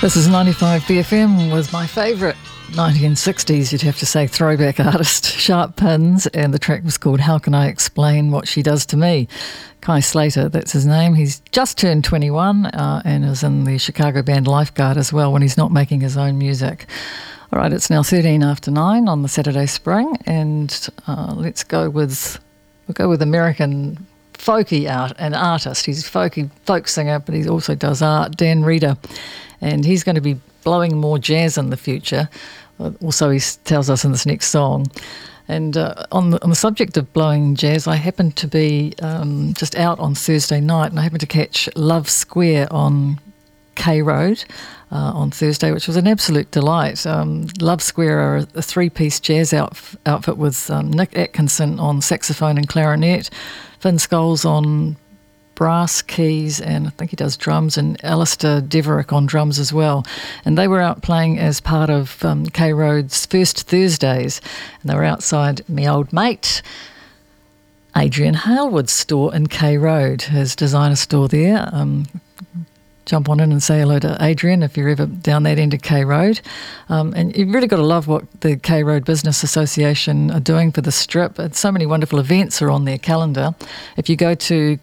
This is 95 BFM with my favourite 1960s, you'd have to say, throwback artist, Sharp Pins, and the track was called How Can I Explain What She Does to Me? Kai Slater, that's his name. He's just turned 21 and is in the Chicago band Lifeguard as well when he's not making his own music. All right, it's now 13 after 9 on the Saturday Spring, and we'll go with American folky artist. He's a folk singer, but he also does art, Dan Reeder. And he's going to be blowing more jazz in the future. Also, he tells us in this next song. And on the subject of blowing jazz, I happened to be just out on Thursday night, and I happened to catch Love Square on K Road on Thursday, which was an absolute delight. Love Square are a three-piece jazz outfit with Nick Atkinson on saxophone and clarinet, Finn Scholes on brass, keys, and I think he does drums, and Alistair Deverick on drums as well. And they were out playing as part of K Road's First Thursdays, and they were outside me old mate Adrian Halewood's store in K Road, his designer store there. Jump on in and say hello to Adrian if you're ever down that end of K Road. And you've really got to love what the K Road Business Association are doing for the strip. So many wonderful events are on their calendar. If you go to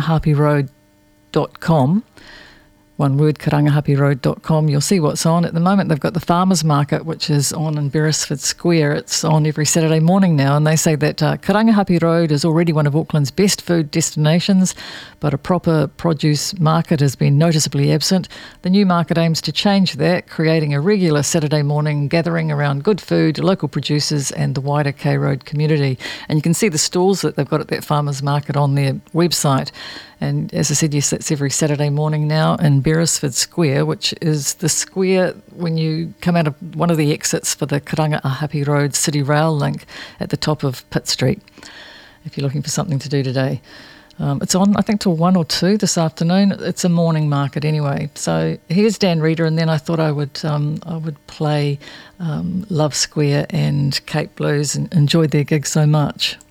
karangahapiroad.com, one word, karangahapiroad.com, you'll see what's on. At the moment, they've got the Farmers Market, which is on in Beresford Square. It's on every Saturday morning now, and they say that Karangahape Road is already one of Auckland's best food destinations, but a proper produce market has been noticeably absent. The new market aims to change that, creating a regular Saturday morning gathering around good food, local producers, and the wider K Road community. And you can see the stalls that they've got at that Farmers Market on their website. And as I said, yes, that's every Saturday morning now in Beresford Square, which is the square when you come out of one of the exits for the Karangahape Road City Rail link at the top of Pitt Street, if you're looking for something to do today. It's on, I think, till 1 or 2 this afternoon. It's a morning market anyway. So here's Dan Reeder, and then I thought I would play Love Square and Cape Blues, and enjoyed their gig so much.